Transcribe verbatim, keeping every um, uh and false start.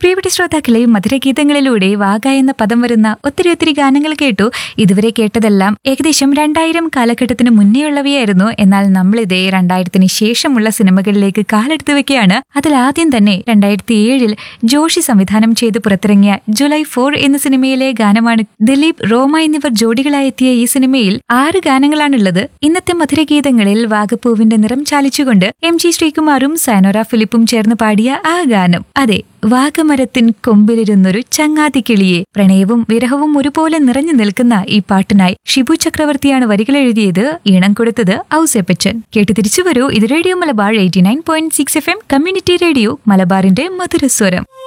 പ്രിയപ്പെട്ട ശ്രോതാക്കളെ, മധുരഗീതങ്ങളിലൂടെ വാഗ എന്ന പദം വരുന്ന ഒത്തിരി ഒത്തിരി ഗാനങ്ങൾ കേട്ടു. ഇതുവരെ കേട്ടതെല്ലാം ഏകദേശം രണ്ടായിരം കാലഘട്ടത്തിന് മുന്നേ ഉള്ളവയായിരുന്നു. എന്നാൽ നമ്മളിതേ രണ്ടായിരത്തിന് ശേഷമുള്ള സിനിമകളിലേക്ക് കാലെടുത്ത് വെക്കുകയാണ്. അതിൽ ആദ്യം തന്നെ രണ്ടായിരത്തി ഏഴിൽ ജോഷി സംവിധാനം ചെയ്ത് പുറത്തിറങ്ങിയ ജൂലൈ ഫോർ എന്ന സിനിമയിലെ ഗാനമാണ്. ദിലീപ്, റോമ എന്നിവർ ജോഡികളായെത്തിയ ഈ സിനിമയിൽ ആറ് ഗാനങ്ങളാണുള്ളത്. ഇന്നത്തെ മധുരഗീതങ്ങളിൽ വാഗപ്പൂവിന്റെ നിറം ചാലിച്ചുകൊണ്ട് എം ജി ശ്രീകുമാറും സയനോര ഫിലിപ്പും ചേർന്ന് പാടിയ ആ ഗാനം. അതെ, വാഗമരത്തിൻ കൊമ്പിലിരുന്നൊരു ചങ്ങാതിക്കിളിയെ. പ്രണയവും വിരഹവും ഒരുപോലെ നിറഞ്ഞു നിൽക്കുന്ന ഈ പാട്ടിനായി ഷിബു ചക്രവർത്തിയാണ് വരികൾ എഴുതിയത്. ഈണം കൊടുത്തത് ഔസേപ്പച്ചൻ. കേട്ട് തിരിച്ചു വരൂ. ഇത് radio Malabar eighty nine point six F M, community radio മലബാറിന്റെ മധുരസ്വരം.